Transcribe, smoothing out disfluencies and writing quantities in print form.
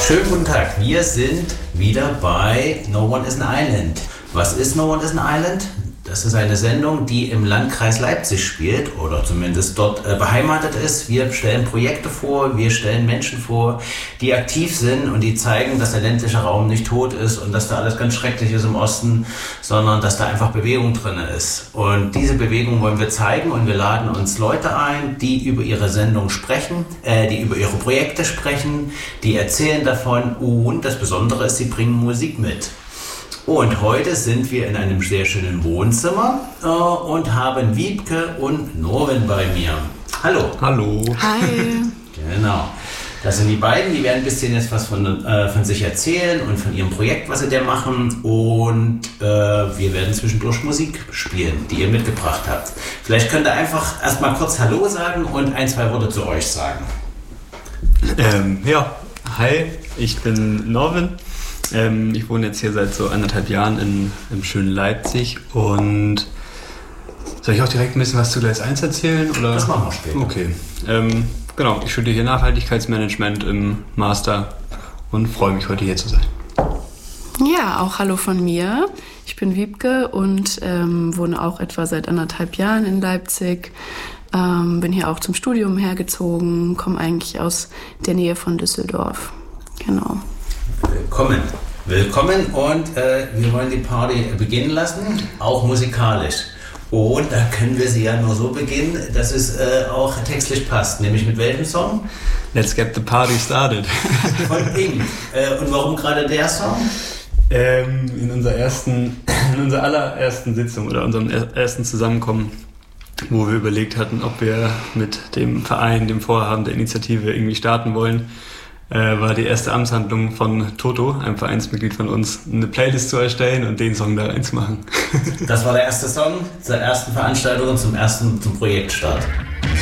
Schönen guten Tag, wir sind wieder bei No One is an Island. Was ist No One is an Island? Das ist eine Sendung, die im Landkreis Leipzig spielt oder zumindest dort beheimatet ist. Wir stellen Projekte vor, wir stellen Menschen vor, die aktiv sind und die zeigen, dass der ländliche Raum nicht tot ist und dass da alles ganz schrecklich ist im Osten, sondern dass da einfach Bewegung drin ist. Und diese Bewegung wollen wir zeigen und wir laden uns Leute ein, die über ihre Sendung sprechen, die über ihre Projekte sprechen, die erzählen davon und das Besondere ist, sie bringen Musik mit. Und heute sind wir in einem sehr schönen Wohnzimmer und haben Wiebke und Norwin bei mir. Hallo. Hallo. Hi. Genau. Das sind die beiden, die werden ein bisschen jetzt was von sich erzählen und von ihrem Projekt, was sie da machen. Und wir werden zwischendurch Musik spielen, die ihr mitgebracht habt. Vielleicht könnt ihr einfach erstmal kurz Hallo sagen und ein, zwei Worte zu euch sagen. Hi, ich bin Norwin. Ich wohne jetzt hier seit so 1,5 Jahren im schönen Leipzig und soll ich auch direkt ein bisschen was zu Gleis 1 erzählen? Oder? Das machen wir später. Okay. Genau, ich studiere hier Nachhaltigkeitsmanagement im Master und freue mich, heute hier zu sein. Ja, auch Hallo von mir. Ich bin Wiebke und wohne auch etwa seit 1,5 Jahren in Leipzig. Bin hier auch zum Studium hergezogen, komme eigentlich aus der Nähe von Düsseldorf. Genau. Willkommen und wir wollen die Party beginnen lassen, auch musikalisch. Und da können wir sie ja nur so beginnen, dass es auch textlich passt. Nämlich mit welchem Song? Let's get the party started. Von Pink. Und warum gerade der Song? In unserer allerersten Sitzung oder unserem ersten Zusammenkommen, wo wir überlegt hatten, ob wir mit dem Verein, dem Vorhaben der Initiative irgendwie starten wollen, war die erste Amtshandlung von Toto, einem Vereinsmitglied von uns, eine Playlist zu erstellen und den Song da reinzumachen. Das war der erste Song zur ersten Veranstaltung und zum Projektstart.